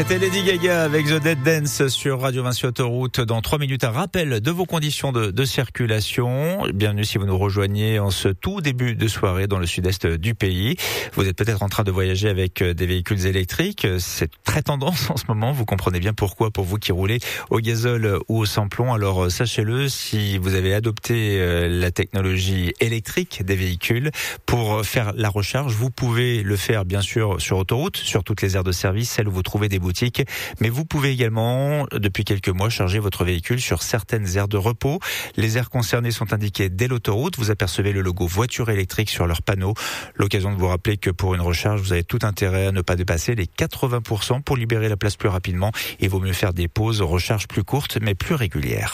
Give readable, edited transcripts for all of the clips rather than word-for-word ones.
C'était Lady Gaga avec The Dead Dance sur Radio Vinci Autoroute. Dans 3 minutes, un rappel de vos conditions de circulation. Bienvenue si vous nous rejoignez en ce tout début de soirée dans le sud-est du pays. Vous êtes peut-être en train de voyager avec des véhicules électriques. C'est très tendance en ce moment. Vous comprenez bien pourquoi pour vous qui roulez au gazole ou au sans-plomb. Alors sachez-le, si vous avez adopté la technologie électrique des véhicules pour faire la recharge, vous pouvez le faire bien sûr sur autoroute, sur toutes les aires de service, celles où vous trouvez des boutiques. Mais vous pouvez également, depuis quelques mois, charger votre véhicule sur certaines aires de repos. Les aires concernées sont indiquées dès l'autoroute. Vous apercevez le logo voiture électrique sur leur panneau. L'occasion de vous rappeler que pour une recharge, vous avez tout intérêt à ne pas dépasser les 80% pour libérer la place plus rapidement. Il vaut mieux faire des pauses, recharges plus courtes mais plus régulières.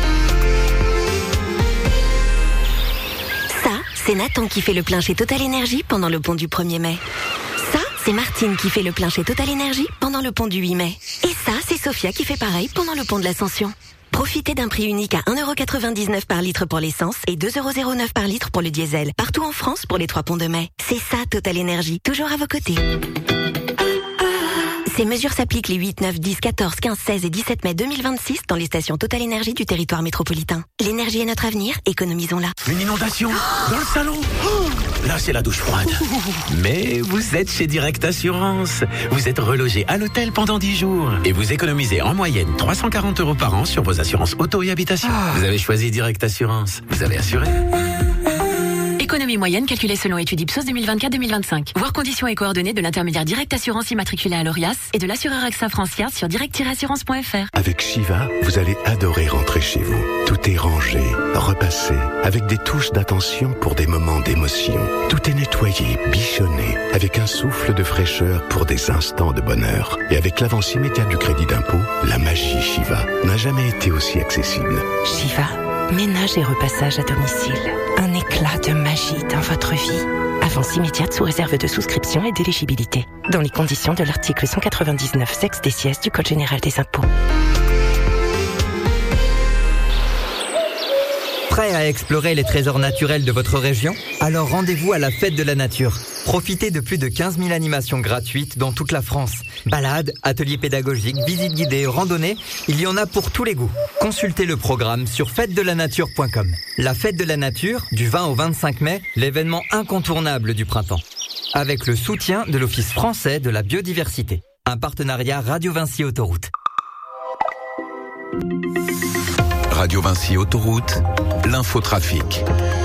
Ça, c'est Nathan qui fait le plein chez Total Énergie pendant le pont du 1er mai. Ça, c'est Martine qui fait le plein chez Total Énergie pendant le pont du 8 mai. Et ça, c'est Sophia qui fait pareil pendant le pont de l'Ascension. Profitez d'un prix unique à 1,99€ par litre pour l'essence et 2,09€ par litre pour le diesel. Partout en France pour les 3 ponts de mai. C'est ça Total Énergie, toujours à vos côtés. Ces mesures s'appliquent les 8, 9, 10, 14, 15, 16 et 17 mai 2026 dans les stations Total Énergie du territoire métropolitain. L'énergie est notre avenir, économisons-la. Une inondation dans le salon. Là, c'est la douche froide. Mais vous êtes chez Direct Assurance. Vous êtes relogé à l'hôtel pendant 10 jours. Et vous économisez en moyenne 340€ par an sur vos assurances auto et habitation. Vous avez choisi Direct Assurance. Vous avez assuré. Économie moyenne calculée selon étude Ipsos 2024-2025. Voir conditions et coordonnées de l'intermédiaire Direct Assurance immatriculé à l'ORIAS et de l'assureur AXA France sur direct-assurance.fr. Avec Shiva, vous allez adorer rentrer chez vous. Tout est rangé, repassé, avec des touches d'attention pour des moments d'émotion. Tout est nettoyé, bichonné, avec un souffle de fraîcheur pour des instants de bonheur. Et avec l'avance immédiate du crédit d'impôt, la magie Shiva n'a jamais été aussi accessible. Shiva, ménage et repassage à domicile. Un éclat de magie dans votre vie. Avance immédiate sous réserve de souscription et d'éligibilité. Dans les conditions de l'article 199 sexe des sièges du Code général des impôts. Prêt à explorer les trésors naturels de votre région ? Alors rendez-vous à la Fête de la Nature. Profitez de plus de 15 000 animations gratuites dans toute la France. Balades, ateliers pédagogiques, visites guidées, randonnées, il y en a pour tous les goûts. Consultez le programme sur fêtedelanature.com. La Fête de la Nature, du 20 au 25 mai, l'événement incontournable du printemps. Avec le soutien de l'Office français de la biodiversité. Un partenariat Radio Vinci Autoroute. Radio Vinci Autoroute, l'infotrafic.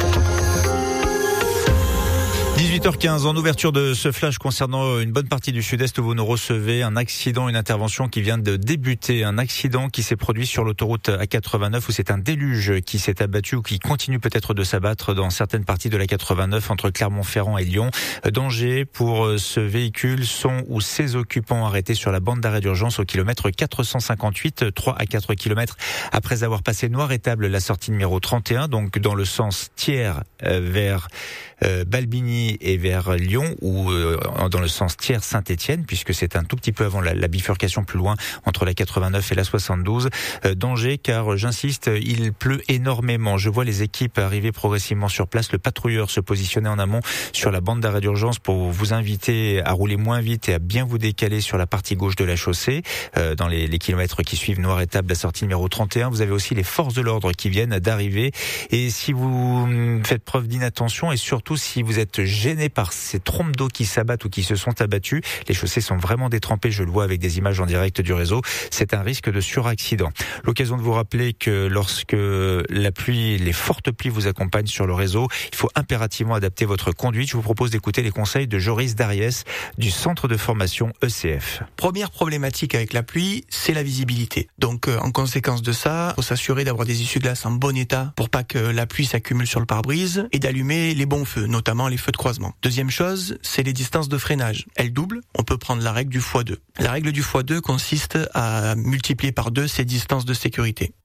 18h15, en ouverture de ce flash concernant une bonne partie du sud-est où vous nous recevez, un accident, une intervention qui vient de débuter, un accident qui s'est produit sur l'autoroute A89 où c'est un déluge qui s'est abattu ou qui continue peut-être de s'abattre dans certaines parties de la 89 entre Clermont-Ferrand et Lyon. Danger pour ce véhicule, son ou ses occupants arrêtés sur la bande d'arrêt d'urgence au kilomètre 458, 3 à 4 kilomètres après avoir passé Noiretable, la sortie numéro 31, donc dans le sens Thiers vers Balbigny et vers Lyon ou dans le sens Thiers Saint-Étienne puisque c'est un tout petit peu avant la bifurcation plus loin entre la 89 et la 72. Danger car j'insiste, il pleut énormément. Je vois les équipes arriver progressivement sur place, le patrouilleur se positionner en amont sur la bande d'arrêt d'urgence pour vous inviter à rouler moins vite et à bien vous décaler sur la partie gauche de la chaussée dans les kilomètres qui suivent Noiretable, la sortie numéro 31. Vous avez aussi les forces de l'ordre qui viennent d'arriver et si vous faites preuve d'inattention et surtout si vous êtes gêné par ces trompes d'eau qui s'abattent ou qui se sont abattues, les chaussées sont vraiment détrempées, je le vois avec des images en direct du réseau, c'est un risque de suraccident. L'occasion de vous rappeler que lorsque la pluie, les fortes pluies vous accompagnent sur le réseau, il faut impérativement adapter votre conduite. Je vous propose d'écouter les conseils de Joris Dariès du centre de formation ECF. Première problématique avec la pluie, c'est la visibilité. Donc en conséquence de ça, il faut s'assurer d'avoir des essuie-glaces en bon état pour pas que la pluie s'accumule sur le pare-brise et d'allumer les bons feux, notamment les feux de croisement. Deuxième chose, c'est les distances de freinage. Elles doublent, on peut prendre la règle du x2. La règle du x2 consiste à multiplier par 2 ces distances de sécurité.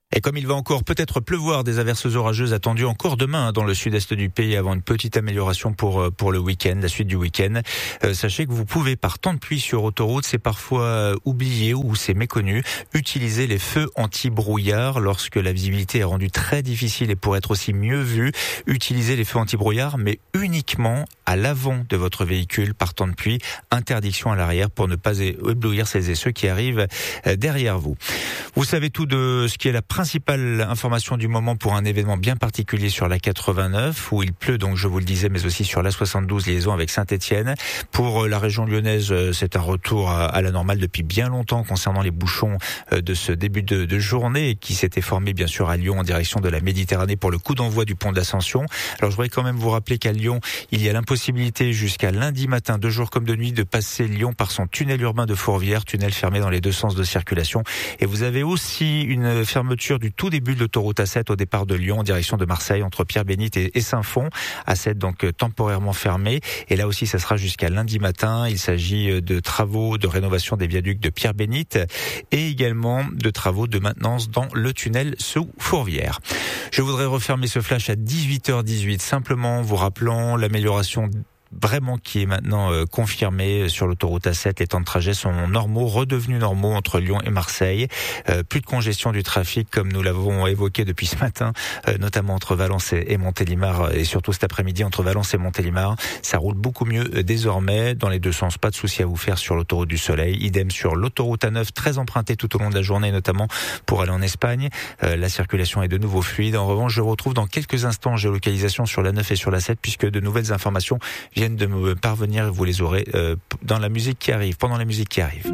Et comme il va encore peut-être pleuvoir, des averses orageuses attendues encore demain dans le sud-est du pays avant une petite amélioration pour le week-end, la suite du week-end. Sachez que vous pouvez, par temps de pluie sur autoroute, c'est parfois oublié ou c'est méconnu, utiliser les feux anti-brouillard lorsque la visibilité est rendue très difficile et pour être aussi mieux vue, utilisez les feux anti-brouillard mais uniquement à l'avant de votre véhicule par temps de pluie, interdiction à l'arrière pour ne pas éblouir celles et ceux qui arrivent derrière vous. Vous savez tout de ce qui est la principale information du moment pour un événement bien particulier sur la 89 où il pleut, donc je vous le disais, mais aussi sur la 72 liaison avec Saint-Étienne. Pour la région lyonnaise, c'est un retour à la normale depuis bien longtemps concernant les bouchons de ce début de journée qui s'était formé bien sûr à Lyon en direction de la Méditerranée pour le coup d'envoi du pont de l'Ascension. Alors je voudrais quand même vous rappeler qu'à Lyon, il y a l'impossibilité jusqu'à lundi matin, de jour comme de nuit, de passer Lyon par son tunnel urbain de Fourvière, tunnel fermé dans les deux sens de circulation. Et vous avez aussi une fermeture du tout début de l'autoroute A7 au départ de Lyon en direction de Marseille entre Pierre-Bénite et Saint-Fond. A7 donc temporairement fermé. Et là aussi, ça sera jusqu'à lundi matin. Il s'agit de travaux de rénovation des viaducs de Pierre-Bénite et également de travaux de maintenance dans le tunnel sous Fourvière. Je voudrais refermer ce flash à 18h18, simplement vous rappelant l'amélioration vraiment qui est maintenant confirmé sur l'autoroute A7. Les temps de trajet sont normaux, redevenus normaux entre Lyon et Marseille. Plus de congestion du trafic comme nous l'avons évoqué depuis ce matin, notamment entre Valence et Montélimar et surtout cet après-midi entre Valence et Montélimar. Ça roule beaucoup mieux désormais dans les deux sens. Pas de souci à vous faire sur l'autoroute du Soleil. Idem sur l'autoroute A9, très empruntée tout au long de la journée, notamment pour aller en Espagne. La circulation est de nouveau fluide. En revanche, je retrouve dans quelques instants géolocalisation sur la 9 et sur la 7 puisque de nouvelles informations viennent de me parvenir et vous les aurez dans la musique qui arrive, pendant la musique qui arrive.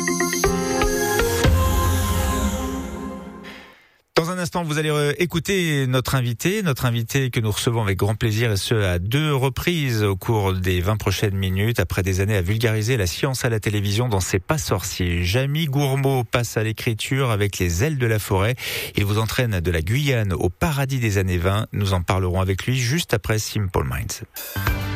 Dans un instant, vous allez écouter notre invité que nous recevons avec grand plaisir et ce à 2 reprises au cours des 20 prochaines minutes après des années à vulgariser la science à la télévision dans C'est pas sorcier. Jamy Gourmaud passe à l'écriture avec Les ailes de la forêt. Il vous entraîne de la Guyane au paradis des années 20. Nous en parlerons avec lui juste après Simple Minds.